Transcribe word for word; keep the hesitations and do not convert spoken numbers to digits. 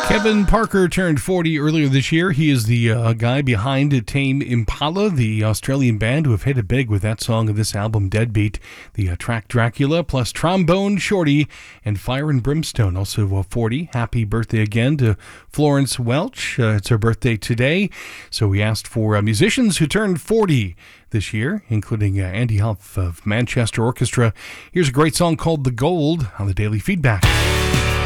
Kevin Parker turned forty earlier this year. He is the uh, guy behind Tame Impala, the Australian band who have hit it big with that song of this album, Deadbeat. The uh, track Dracula, plus Trombone Shorty and Fire and Brimstone, also uh, forty. Happy birthday again to Florence Welch. Uh, it's her birthday today, so we asked for uh, musicians who turned forty this year, including uh, Andy Huff of Manchester Orchestra. Here's a great song called The Gold on the Daily Feedback.